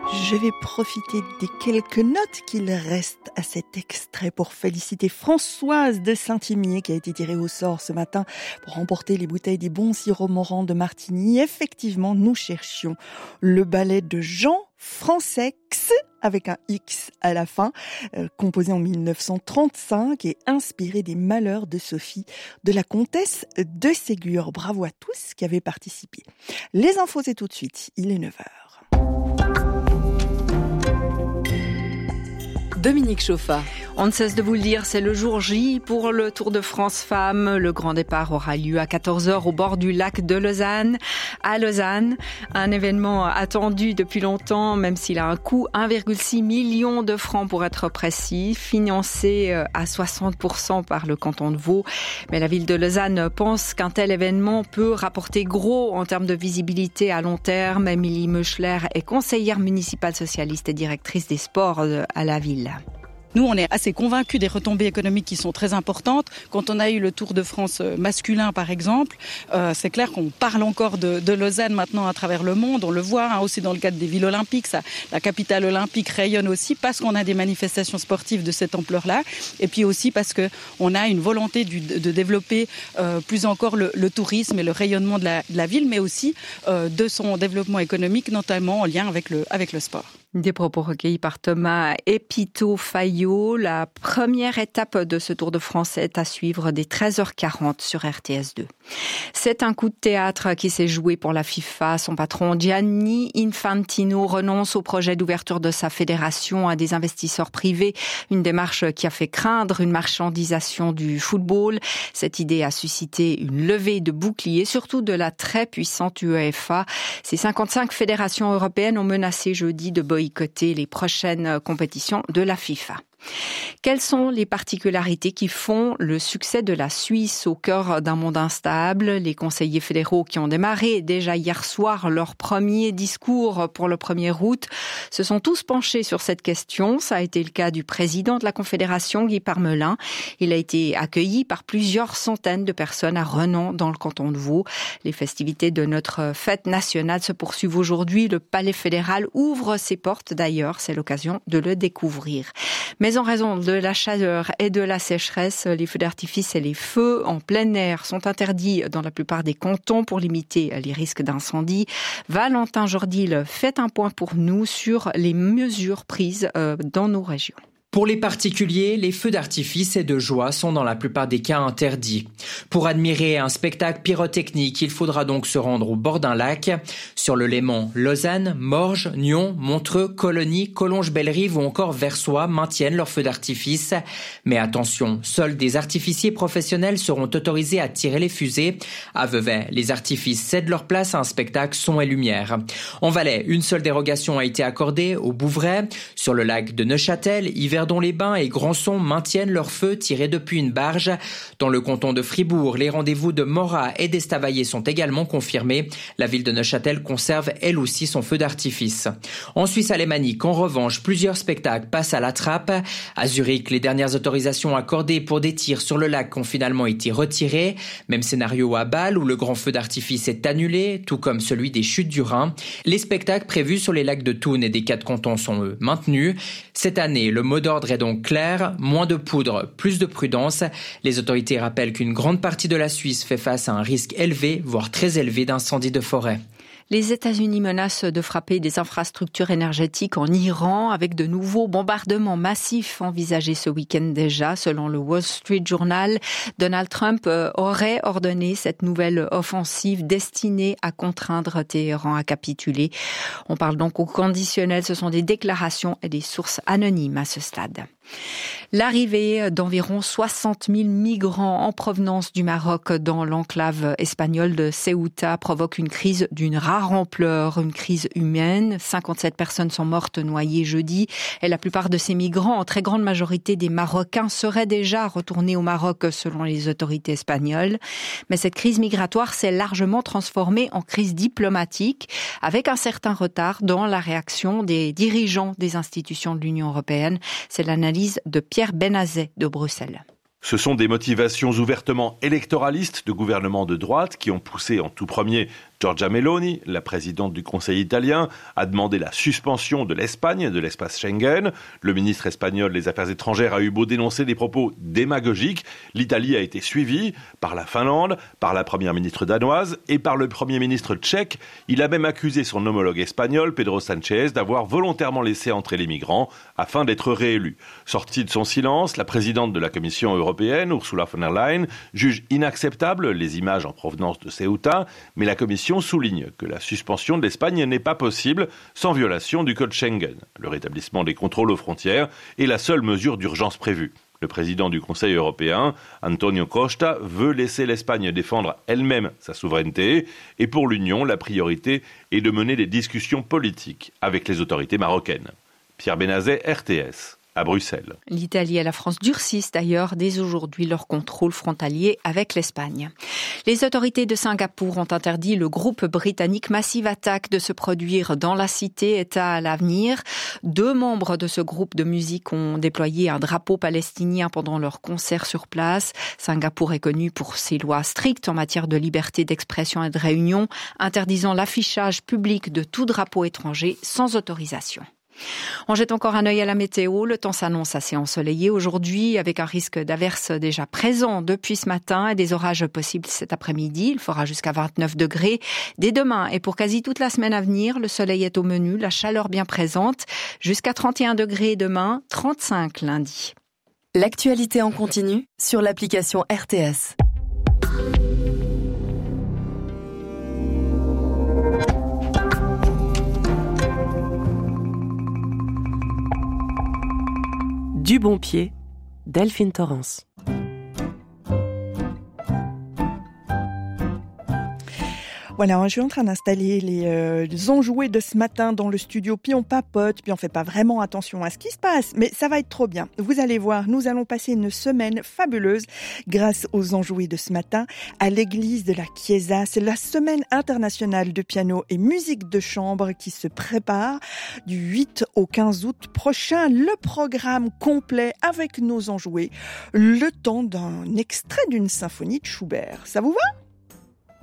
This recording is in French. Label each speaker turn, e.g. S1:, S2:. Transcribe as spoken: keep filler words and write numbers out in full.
S1: Je vais profiter des quelques notes qu'il reste à cet extrait pour féliciter Françoise de Saint-Imier qui a été tirée au sort ce matin pour remporter les bouteilles des bons sirops Morand de Martigny. Effectivement, nous cherchions le ballet de Jean Français avec un X à la fin, euh, composé en mille neuf cent trente-cinq et inspiré des malheurs de Sophie de la comtesse de Ségur. Bravo à tous qui avaient participé. Les infos, c'est tout de suite, il est neuf heures.
S2: Dominique Chauffa. On ne cesse de vous le dire, c'est le jour J pour le Tour de France Femmes. Le grand départ aura lieu à quatorze heures au bord du lac de Lausanne, à Lausanne. Un événement attendu depuis longtemps, même s'il a un coût, un virgule six million de francs pour être précis, financé à soixante pour cent par le canton de Vaud. Mais la ville de Lausanne pense qu'un tel événement peut rapporter gros en termes de visibilité à long terme. Émilie Meuchler est conseillère municipale socialiste et directrice des sports à la ville.
S3: Nous, on est assez convaincus des retombées économiques qui sont très importantes. Quand on a eu le Tour de France masculin, par exemple, euh, c'est clair qu'on parle encore de, de Lausanne maintenant à travers le monde. On le voit hein, aussi dans le cadre des villes olympiques. Ça, la capitale olympique rayonne aussi parce qu'on a des manifestations sportives de cette ampleur-là. Et puis aussi parce qu'on a une volonté du, de développer euh, plus encore le, le tourisme et le rayonnement de la, de la ville, mais aussi euh, de son développement économique, notamment en lien avec le, avec le sport.
S2: Des propos recueillis par Thomas Epito-Fayot. La première étape de ce Tour de France est à suivre dès treize heures quarante sur R T S deux. C'est un coup de théâtre qui s'est joué pour la FIFA. Son patron Gianni Infantino renonce au projet d'ouverture de sa fédération à des investisseurs privés. Une démarche qui a fait craindre une marchandisation du football. Cette idée a suscité une levée de boucliers, surtout de la très puissante UEFA. Ces cinquante-cinq fédérations européennes ont menacé jeudi de boycotter les prochaines compétitions de la FIFA. Quelles sont les particularités qui font le succès de la Suisse au cœur d'un monde instable ? Les conseillers fédéraux qui ont démarré déjà hier soir leur premier discours pour le premier août se sont tous penchés sur cette question. Ça a été le cas du président de la Confédération, Guy Parmelin. Il a été accueilli par plusieurs centaines de personnes à Renan, dans le canton de Vaud. Les festivités de notre fête nationale se poursuivent aujourd'hui. Le Palais fédéral ouvre ses portes d'ailleurs. C'est l'occasion de le découvrir. Mais en raison de la chaleur et de la sécheresse, les feux d'artifice et les feux en plein air sont interdits dans la plupart des cantons pour limiter les risques d'incendie. Valentin Jordil fait un point pour nous sur les mesures prises dans nos régions.
S4: Pour les particuliers, les feux d'artifice et de joie sont dans la plupart des cas interdits. Pour admirer un spectacle pyrotechnique, il faudra donc se rendre au bord d'un lac. Sur le Léman, Lausanne, Morges, Nyon, Montreux, Cologny, Collonges-Bellerive ou encore Versoix maintiennent leurs feux d'artifice. Mais attention, seuls des artificiers professionnels seront autorisés à tirer les fusées. À Vevey, les artifices cèdent leur place à un spectacle son et lumière. En Valais, une seule dérogation a été accordée au Bouvray. Sur le lac de Neuchâtel, hiver dont les bains et Grandson maintiennent leurs feux tirés depuis une barge. Dans le canton de Fribourg, les rendez-vous de Morat et d'Estavayer sont également confirmés. La ville de Neuchâtel conserve elle aussi son feu d'artifice. En Suisse alémanique, en revanche, plusieurs spectacles passent à la trappe. À Zurich, les dernières autorisations accordées pour des tirs sur le lac ont finalement été retirées. Même scénario à Bâle où le grand feu d'artifice est annulé, tout comme celui des chutes du Rhin. Les spectacles prévus sur les lacs de Thun et des quatre cantons sont eux maintenus. Cette année, le mot d'ordre est donc clair, moins de poudre, plus de prudence. Les autorités rappellent qu'une grande partie de la Suisse fait face à un risque élevé, voire très élevé d'incendie de forêt.
S2: Les États-Unis menacent de frapper des infrastructures énergétiques en Iran avec de nouveaux bombardements massifs envisagés ce week-end déjà. Selon le Wall Street Journal, Donald Trump aurait ordonné cette nouvelle offensive destinée à contraindre Téhéran à capituler. On parle donc au conditionnel. Ce sont des déclarations et des sources anonymes à ce stade. L'arrivée d'environ soixante mille migrants en provenance du Maroc dans l'enclave espagnole de Ceuta provoque une crise d'une rare ampleur, une crise humaine. cinquante-sept personnes sont mortes noyées jeudi et la plupart de ces migrants, en très grande majorité des Marocains, seraient déjà retournés au Maroc selon les autorités espagnoles. Mais cette crise migratoire s'est largement transformée en crise diplomatique avec un certain retard dans la réaction des dirigeants des institutions de l'Union européenne. C'est l'analyse de Pierre Benazet de Bruxelles.
S5: Ce sont des motivations ouvertement électoralistes de gouvernements de droite qui ont poussé en tout premier Giorgia Meloni, la présidente du Conseil italien, a demandé la suspension de l'Espagne de l'espace Schengen. Le ministre espagnol des Affaires étrangères a eu beau dénoncer des propos démagogiques. L'Italie a été suivie par la Finlande, par la première ministre danoise et par le premier ministre tchèque. Il a même accusé son homologue espagnol, Pedro Sánchez, d'avoir volontairement laissé entrer les migrants afin d'être réélu. Sortie de son silence, la présidente de la Commission européenne, Ursula von der Leyen, juge inacceptable les images en provenance de Ceuta, mais la Commission souligne que la suspension de l'Espagne n'est pas possible sans violation du code Schengen. Le rétablissement des contrôles aux frontières est la seule mesure d'urgence prévue. Le président du Conseil européen, Antonio Costa, veut laisser l'Espagne défendre elle-même sa souveraineté et pour l'Union, la priorité est de mener des discussions politiques avec les autorités marocaines. Pierre Benazet, R T S. À Bruxelles.
S2: L'Italie et la France durcissent d'ailleurs dès aujourd'hui leur contrôle frontalier avec l'Espagne. Les autorités de Singapour ont interdit le groupe britannique Massive Attack de se produire dans la cité État à l'avenir. Deux membres de ce groupe de musique ont déployé un drapeau palestinien pendant leur concert sur place. Singapour est connu pour ses lois strictes en matière de liberté d'expression et de réunion, interdisant l'affichage public de tout drapeau étranger sans autorisation. On jette encore un œil à la météo. Le temps s'annonce assez ensoleillé aujourd'hui avec un risque d'averses déjà présent depuis ce matin et des orages possibles cet après-midi. Il fera jusqu'à vingt-neuf degrés dès demain et pour quasi toute la semaine à venir. Le soleil est au menu, la chaleur bien présente. Jusqu'à trente et un degrés demain, trente-cinq lundi.
S6: L'actualité en continu sur l'application R T S.
S7: Du bon pied, Delphine Torrance.
S1: Voilà, je suis en train d'installer les, euh, les enjoués de ce matin dans le studio, puis on papote, puis on fait pas vraiment attention à ce qui se passe, mais ça va être trop bien. Vous allez voir, nous allons passer une semaine fabuleuse grâce aux enjoués de ce matin à l'église de la Chiesa. C'est la semaine internationale de piano et musique de chambre qui se prépare du huit au quinze août prochain. Le programme complet avec nos enjoués, le temps d'un extrait d'une symphonie de Schubert. Ça vous va ?